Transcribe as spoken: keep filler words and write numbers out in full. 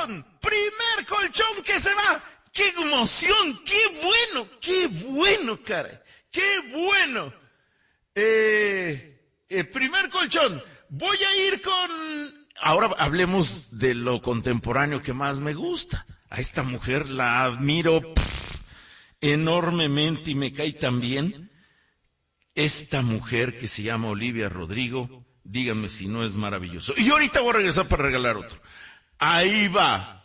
colchón, primer colchón que se va. ¡Qué emoción! ¡Qué bueno! ¡Qué bueno, caray! ¡Qué bueno! Eh, el primer colchón. Voy a ir con... Ahora hablemos de lo contemporáneo que más me gusta. A esta mujer la admiro pff, enormemente y me cae tan bien. Esta mujer que se llama Olivia Rodrigo, díganme si no es maravilloso. Y ahorita voy a regresar para regalar otro. Ahí va.